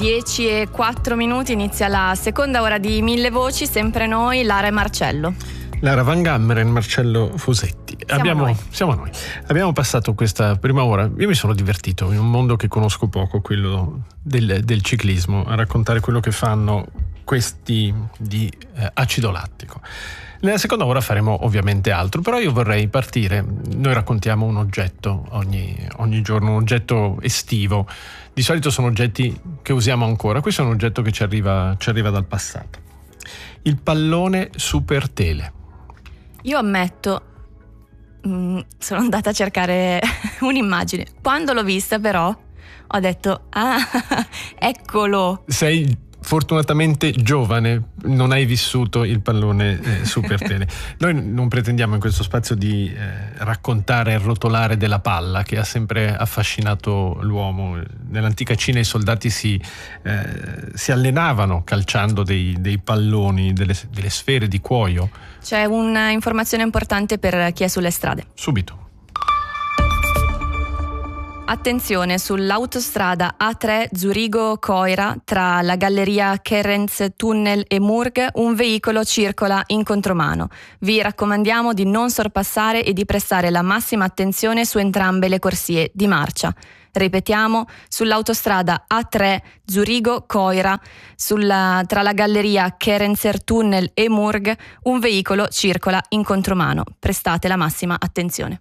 10:04 inizia la seconda ora di Mille Voci, sempre noi, Lara e Marcello. Lara Van Gammeren e Marcello Fusetti. Siamo noi. Abbiamo passato questa prima ora. Io mi sono divertito in un mondo che conosco poco, quello del ciclismo, a raccontare quello che fanno questi di acido lattico. Nella seconda ora faremo ovviamente altro, però io vorrei partire. Noi raccontiamo un oggetto ogni giorno, un oggetto estivo. Di solito sono oggetti che usiamo ancora. Questo è un oggetto che ci arriva dal passato. Il pallone super tele. Io ammetto, sono andata a cercare un'immagine. Quando l'ho vista però ho detto, eccolo. Sei fortunatamente giovane, non hai vissuto il pallone super tele. Noi non pretendiamo in questo spazio di raccontare e rotolare della palla, che ha sempre affascinato l'uomo. Nell'antica Cina i soldati si allenavano calciando dei palloni, delle sfere di cuoio. C'è un'informazione importante per chi è sulle strade. Subito. Attenzione, sull'autostrada A3 Zurigo-Coira tra la galleria Kerenz Tunnel e Murg un veicolo circola in contromano. Vi raccomandiamo di non sorpassare e di prestare la massima attenzione su entrambe le corsie di marcia. Ripetiamo, sull'autostrada A3 Zurigo-Coira tra la galleria Kerenzer Tunnel e Murg un veicolo circola in contromano. Prestate la massima attenzione.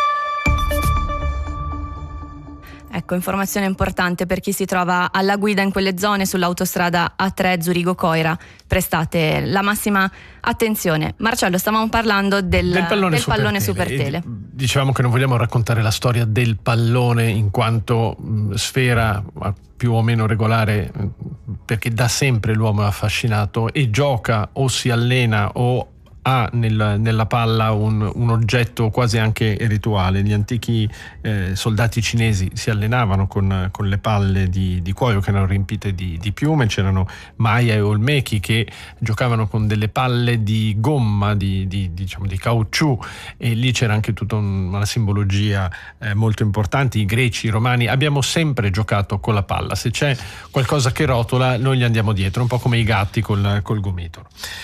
Ecco, informazione importante per chi si trova alla guida in quelle zone sull'autostrada A3 Zurigo-Coira. Prestate la massima attenzione. Marcello, stavamo parlando del pallone super tele. Dicevamo che non vogliamo raccontare la storia del pallone in quanto sfera più o meno regolare, perché da sempre l'uomo è affascinato e gioca o si allena o ha nella palla un oggetto quasi anche rituale. Gli antichi soldati cinesi si allenavano con le palle di cuoio che erano riempite di piume. C'erano Maya e Olmechi che giocavano con delle palle di gomma, di caucciù, e lì c'era anche tutta una simbologia molto importante. I greci, i romani, abbiamo sempre giocato con la palla. Se c'è qualcosa che rotola noi gli andiamo dietro, un po' come i gatti col gomitolo.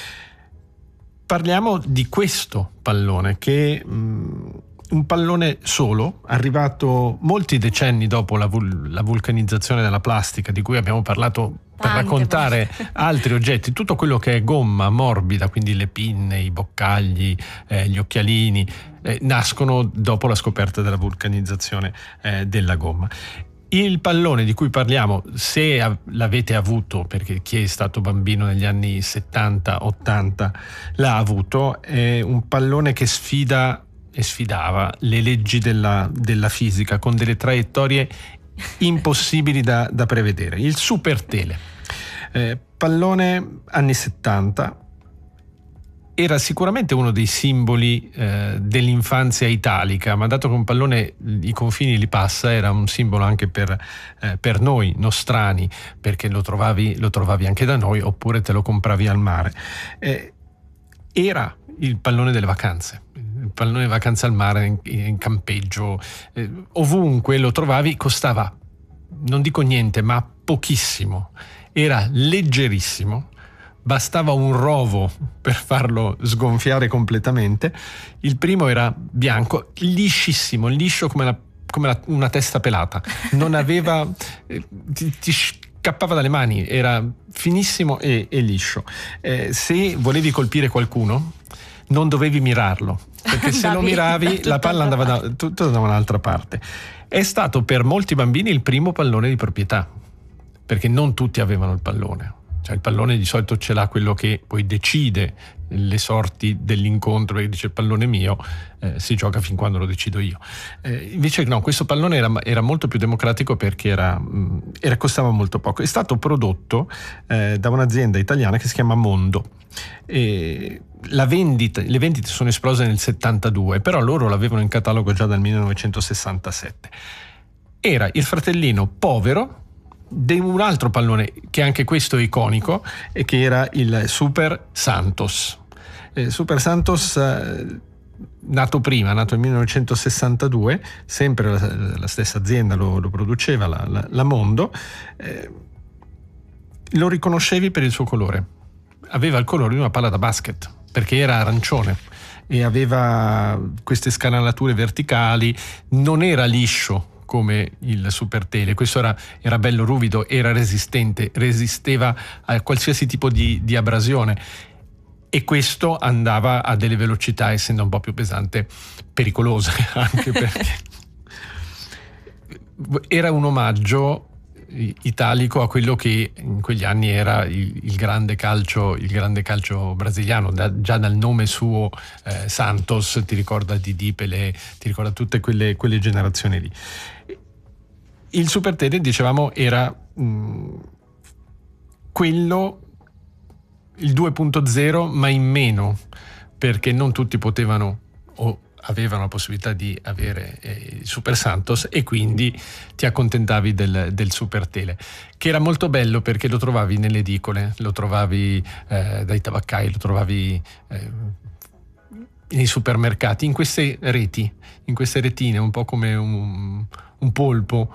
Parliamo di questo pallone, che un pallone solo, arrivato molti decenni dopo la vulcanizzazione della plastica, di cui abbiamo parlato per raccontare altri oggetti, tutto quello che è gomma morbida, quindi le pinne, i boccagli, gli occhialini, nascono dopo la scoperta della vulcanizzazione della gomma. Il pallone di cui parliamo, se l'avete avuto, perché chi è stato bambino negli anni 70-80 l'ha avuto, è un pallone che sfida e sfidava le leggi della fisica con delle traiettorie impossibili da prevedere. Il super tele, pallone anni 70, era sicuramente uno dei simboli dell'infanzia italica, ma dato che un pallone i confini li passa, era un simbolo anche per noi nostrani, perché lo trovavi anche da noi, oppure te lo compravi al mare. Era il pallone delle vacanze, il pallone delle vacanze al mare, in campeggio, ovunque lo trovavi. Costava, non dico niente, ma pochissimo, era leggerissimo. Bastava un rovo per farlo sgonfiare completamente. Il primo era bianco, liscissimo, liscio come una testa pelata. Non aveva... ti scappava dalle mani, era finissimo e liscio. Se volevi colpire qualcuno, non dovevi mirarlo, perché se lo miravi la palla andava tutta da un'altra parte. È stato per molti bambini il primo pallone di proprietà, perché non tutti avevano il pallone. Cioè, il pallone di solito ce l'ha quello che poi decide le sorti dell'incontro, perché dice il pallone mio, si gioca fin quando lo decido io. Invece no, questo pallone era molto più democratico, perché costava molto poco. È stato prodotto da un'azienda italiana che si chiama Mondo. Le vendite sono esplose nel 72, però loro l'avevano in catalogo già dal 1967. Era il fratellino povero di un altro pallone che anche questo è iconico, e che era il Super Santos. Super Santos, nato nel 1962, sempre la stessa azienda lo produceva, la Mondo. lo riconoscevi per il suo colore. Aveva il colore di una palla da basket, perché era arancione e aveva queste scanalature verticali, non era liscio come il Supertele, questo era bello ruvido, era resistente, resisteva a qualsiasi tipo di abrasione, e questo andava a delle velocità, essendo un po' più pesante, pericolose, anche perché era un omaggio italico a quello che in quegli anni era il grande calcio brasiliano, già dal nome suo, Santos, ti ricorda Didi, Pelé, ti ricorda tutte quelle generazioni lì. Il Supertele, dicevamo, era quello, il 2.0, ma in meno, perché non tutti potevano o avevano la possibilità di avere il Super Santos, e quindi ti accontentavi del Supertele, che era molto bello perché lo trovavi nelle edicole, lo trovavi dai tabaccai, lo trovavi nei supermercati, in queste retine, un po' come un polpo.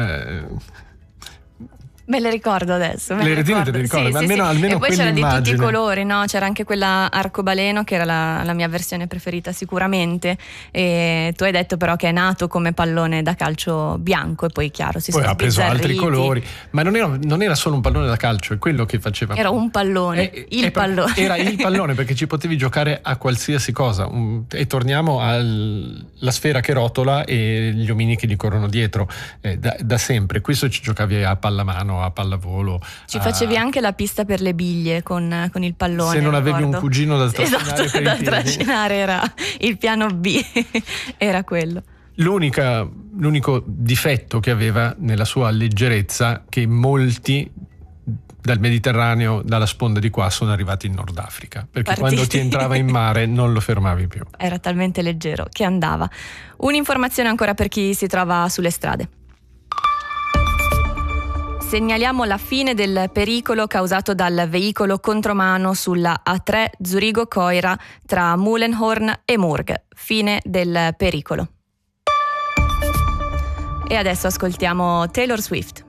Me le ricordo adesso. Le retine te le ricordo, ma almeno e poi c'era quell'immagine. di tutti i colori, no? C'era anche quella arcobaleno, che era la mia versione preferita sicuramente. E tu hai detto però che è nato come pallone da calcio bianco, e poi chiaro si sono preso altri colori, ma non era solo un pallone da calcio, è quello che faceva. Era un pallone, pallone. Era il pallone, perché ci potevi giocare a qualsiasi cosa. E torniamo alla sfera che rotola e gli omini che gli corrono dietro, da sempre. Questo ci giocavi a pallamano, a pallavolo. Ci facevi anche la pista per le biglie con il pallone. Se non avevi ricordo. un cugino da trascinare, esatto, da trascinare, era il piano B, era quello. L'unico difetto che aveva nella sua leggerezza, che molti dal Mediterraneo, dalla sponda di qua, sono arrivati in Nord Africa, perché quando ti entrava in mare non lo fermavi più. Era talmente leggero che andava. Un'informazione ancora per chi si trova sulle strade. Segnaliamo la fine del pericolo causato dal veicolo contromano sulla A3 Zurigo-Coira tra Mullenhorn e Murg. Fine del pericolo. E adesso ascoltiamo Taylor Swift.